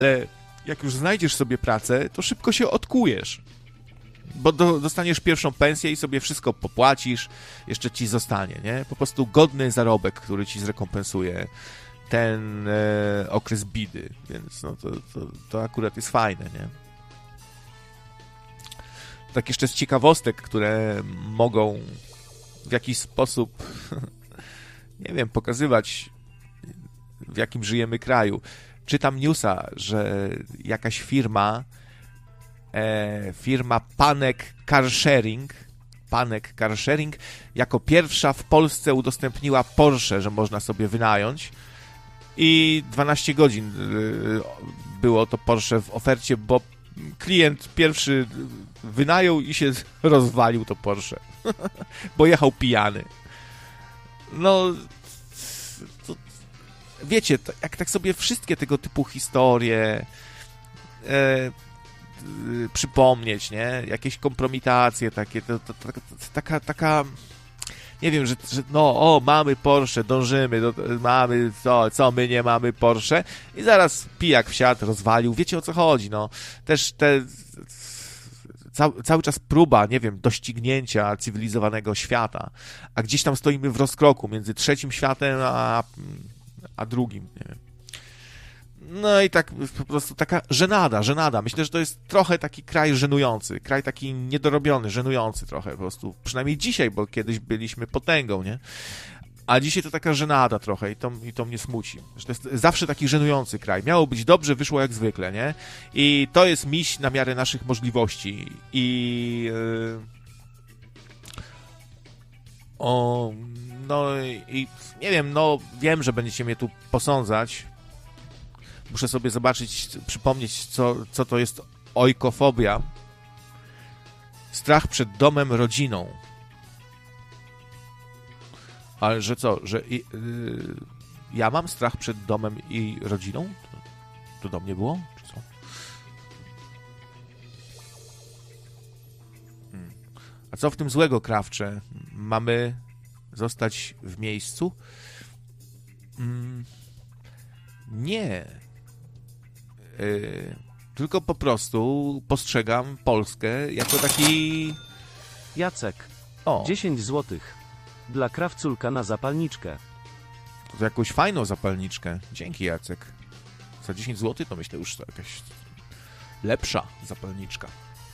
Ale jak już znajdziesz sobie pracę, to szybko się odkujesz. Bo dostaniesz pierwszą pensję i sobie wszystko popłacisz, jeszcze ci zostanie, nie? Po prostu godny zarobek, który ci zrekompensuje ten okres biedy, więc no to akurat jest fajne, nie? Tak jeszcze z ciekawostek, które mogą w jakiś sposób, nie wiem, pokazywać, w jakim żyjemy kraju. Czytam newsa, że jakaś firma Panek Car Sharing jako pierwsza w Polsce udostępniła Porsche, że można sobie wynająć i 12 godzin było to Porsche w ofercie, bo klient pierwszy wynajął i się rozwalił to Porsche, bo jechał pijany. No, to, wiecie, to, jak tak sobie wszystkie tego typu historie przypomnieć, nie? Jakieś kompromitacje takie, taka nie wiem, że mamy Porsche, dążymy, mamy, my nie mamy Porsche i zaraz pijak wsiadł, rozwalił, wiecie o co chodzi, no. Też cały czas próba, nie wiem, doścignięcia cywilizowanego świata, a gdzieś tam stoimy w rozkroku między trzecim światem a drugim, nie wiem. No i tak po prostu taka żenada. Myślę, że to jest trochę taki kraj żenujący, kraj taki niedorobiony, żenujący trochę po prostu. Przynajmniej dzisiaj, bo kiedyś byliśmy potęgą, nie? A dzisiaj to taka żenada trochę i to mnie smuci. Że to jest zawsze taki żenujący kraj. Miało być dobrze, wyszło jak zwykle, nie? I to jest miś na miarę naszych możliwości. No i nie wiem, no wiem, że będziecie mnie tu posądzać. Muszę sobie zobaczyć, przypomnieć, co to jest ojkofobia. Strach przed domem, rodziną. Ale że co? Że ja mam strach przed domem i rodziną? To do mnie było? Czy co? A co w tym złego, Krawcze? Mamy zostać w miejscu? Nie. Tylko po prostu postrzegam Polskę jako taki... Jacek. 10 złotych. Dla krawculka na zapalniczkę. To jakąś fajną zapalniczkę. Dzięki, Jacek. Za 10 zł to myślę już jakaś lepsza zapalniczka.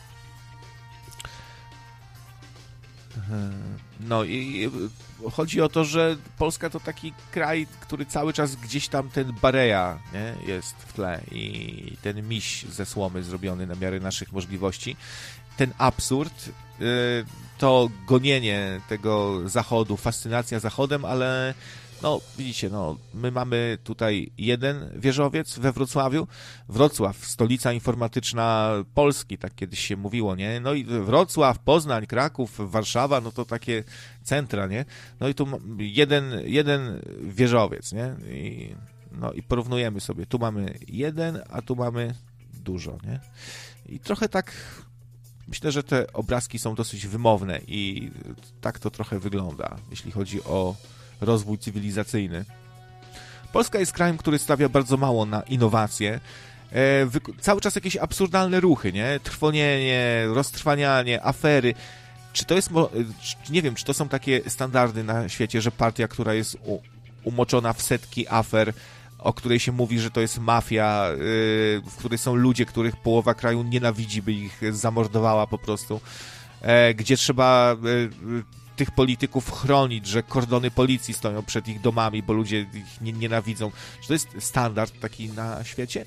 No i chodzi o to, że Polska to taki kraj, który cały czas gdzieś tam ten Bareja, nie, jest w tle i ten miś ze słomy zrobiony na miarę naszych możliwości. Ten absurd, to gonienie tego Zachodu, fascynacja Zachodem, ale no widzicie, no my mamy tutaj jeden wieżowiec we Wrocławiu. Wrocław, stolica informatyczna Polski, tak kiedyś się mówiło, nie? No i Wrocław, Poznań, Kraków, Warszawa, no to takie centra, nie? No i tu jeden wieżowiec, nie? I porównujemy sobie. Tu mamy jeden, a tu mamy dużo, nie? I trochę tak myślę, że te obrazki są dosyć wymowne i tak to trochę wygląda, jeśli chodzi o rozwój cywilizacyjny. Polska jest krajem, który stawia bardzo mało na innowacje. Cały czas jakieś absurdalne ruchy, nie? Trwonienie, roztrwanianie, afery. Czy to jest, nie wiem, czy to są takie standardy na świecie, że partia, która jest umoczona w setki afer, o której się mówi, że to jest mafia, w której są ludzie, których połowa kraju nienawidzi, by ich zamordowała po prostu, gdzie trzeba tych polityków chronić, że kordony policji stoją przed ich domami, bo ludzie ich nienawidzą. Czy to jest standard taki na świecie?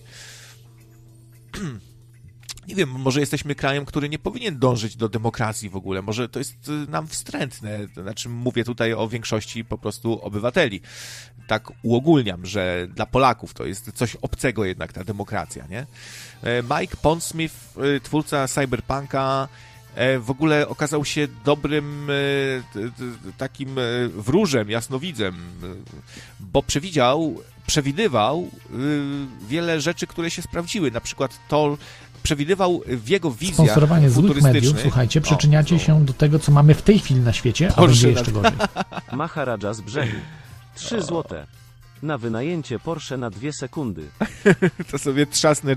Nie wiem, może jesteśmy krajem, który nie powinien dążyć do demokracji w ogóle. Może to jest nam wstrętne. Znaczy mówię tutaj o większości po prostu obywateli. Tak uogólniam, że dla Polaków to jest coś obcego jednak ta demokracja, nie? Mike Pondsmith, twórca Cyberpunka, w ogóle okazał się dobrym takim wróżem, jasnowidzem, bo przewidywał wiele rzeczy, które się sprawdziły. Na przykład to przewidywał w jego wizjach sponsorowanie złych mediów, słuchajcie, przyczyniacie się do tego, co mamy w tej chwili na świecie, a będzie jeszcze gorzej. Maharadża z brzegu. 3 złote. Na wynajęcie Porsche na 2 sekundy. To sobie trzasnę